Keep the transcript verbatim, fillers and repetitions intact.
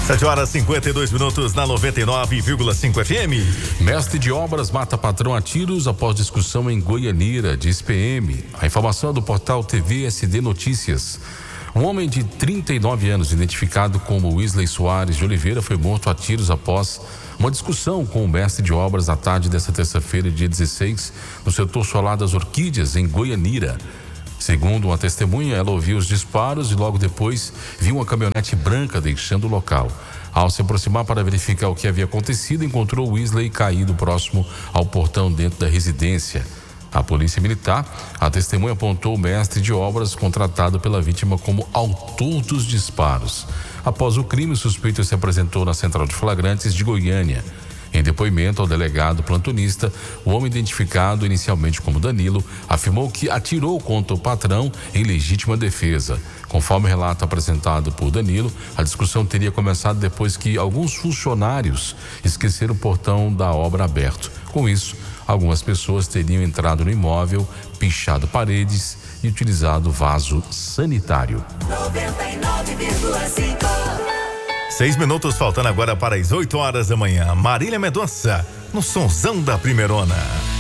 sete horas e cinquenta e dois minutos na noventa e nove vírgula cinco F M. Mestre de obras mata patrão a tiros após discussão em Goianira, diz P M. A informação é do portal T V S D Notícias. Um homem de trinta e nove anos, identificado como Wesley Soares de Oliveira, foi morto a tiros após uma discussão com o mestre de obras na tarde desta terça-feira, dia dezesseis, no setor solar das Orquídeas, em Goianira. Segundo uma testemunha, ela ouviu os disparos e logo depois viu uma caminhonete branca deixando o local. Ao se aproximar para verificar o que havia acontecido, encontrou Wesley caído próximo ao portão dentro da residência. A polícia militar, a testemunha apontou o mestre de obras contratado pela vítima como autor dos disparos. Após o crime, o suspeito se apresentou na Central de Flagrantes de Goiânia. Em depoimento ao delegado plantonista, o homem identificado inicialmente como Danilo afirmou que atirou contra o patrão em legítima defesa. Conforme o relato apresentado por Danilo, a discussão teria começado depois que alguns funcionários esqueceram o portão da obra aberto. Com isso, algumas pessoas teriam entrado no imóvel, pichado paredes e utilizado vaso sanitário. noventa e nove vírgula cinco. Seis minutos faltando agora para as oito horas da manhã. Marília Mendonça, no sonzão da primeirona.